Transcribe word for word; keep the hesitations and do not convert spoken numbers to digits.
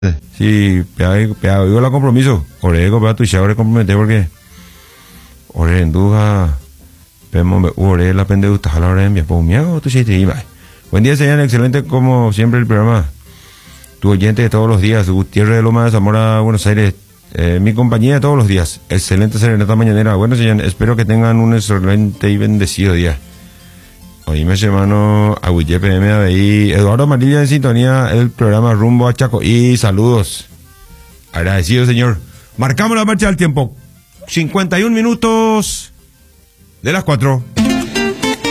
Sí, pega vivo la compromiso. Ore, compra tu chavo, compromete porque. Ore, en duda. Vemos, ore, la pende gusta, la hora de enviar. Pues, miau, tu chiste y va. Buen día, señor. Excelente, como siempre, el programa. Tu oyente de todos los días, Gutiérrez de Loma de Zamora, Buenos Aires. Eh, mi compañía de todos los días. Excelente serenata mañanera. Bueno, señor, espero que tengan un excelente y bendecido día. Oíme, hermano, Agüille P M A B I, Eduardo Amarilla en sintonía, el programa Rumbo a Chaco. Y saludos. Agradecido, señor. Marcamos la marcha del tiempo. cincuenta y un minutos de las cuatro.